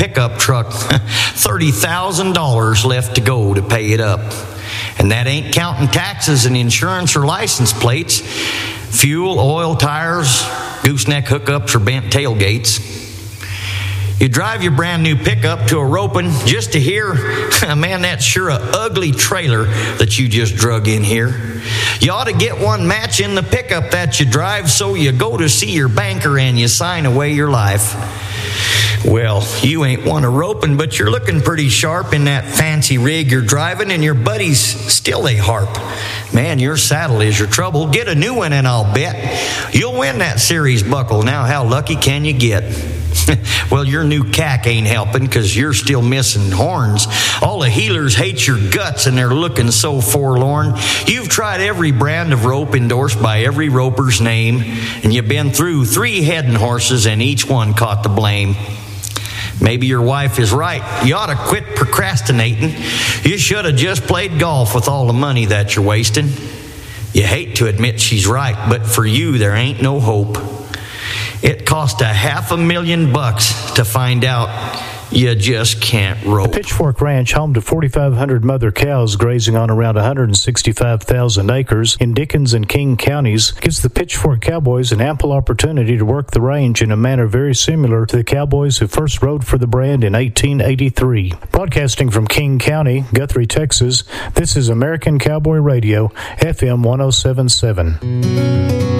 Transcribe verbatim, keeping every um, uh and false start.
pickup truck, thirty thousand dollars left to go to pay it up. And that ain't counting taxes and insurance or license plates, fuel, oil, tires, gooseneck hookups, or bent tailgates. You drive your brand new pickup to a roping just to hear, man, that's sure a ugly trailer that you just drug in here. You ought to get one matching the pickup that you drive, so you go to see your banker and you sign away your life. Well, you ain't one a roping, but you're looking pretty sharp in that fancy rig you're driving, and your buddies still they harp. Man, your saddle is your trouble. Get a new one and I'll bet you'll win that series buckle. Now, how lucky can you get? Well, your new C A C ain't helping, because you're still missing horns. All the healers hate your guts and they're looking so forlorn. You've tried every brand of rope endorsed by every roper's name, and you've been through three heading horses and each one caught the blame. Maybe your wife is right. You ought to quit procrastinating. You should have just played golf with all the money that you're wasting. You hate to admit she's right, but for you there ain't no hope. It cost a half a million bucks to find out you just can't rope. The Pitchfork Ranch, home to forty-five hundred mother cows grazing on around one hundred sixty-five thousand acres in Dickens and King counties, gives the Pitchfork Cowboys an ample opportunity to work the range in a manner very similar to the Cowboys who first rode for the brand in eighteen eighty-three. Broadcasting from King County, Guthrie, Texas, this is American Cowboy Radio, F M one oh seven point seven.